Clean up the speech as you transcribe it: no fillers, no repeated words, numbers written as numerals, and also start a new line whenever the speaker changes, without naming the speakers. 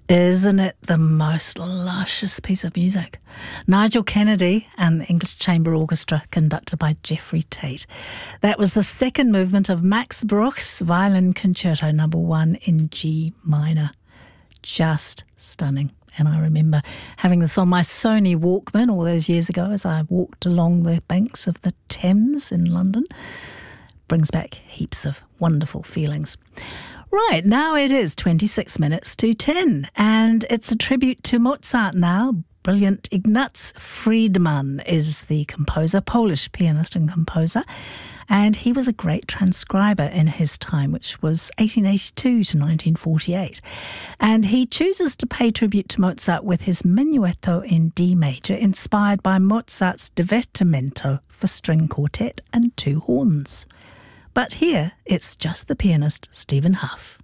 Isn't it the most luscious piece of music? Nigel Kennedy and the English Chamber Orchestra, conducted by Jeffrey Tate. That was the second movement of Max Bruch's Violin Concerto No. 1 in G minor. Just stunning. And I remember having this on my Sony Walkman all those years ago as I walked along the banks of the Thames in London. Brings back heaps of wonderful feelings. Right, now it is 26 minutes to 10, and it's a tribute to Mozart now. Brilliant Ignaz Friedman is the composer, Polish pianist and composer, and he was a great transcriber in his time, which was 1882 to 1948. And he chooses to pay tribute to Mozart with his Menuetto in D major, inspired by Mozart's Divertimento for string quartet and two horns. But here, it's just the pianist Stephen Hough.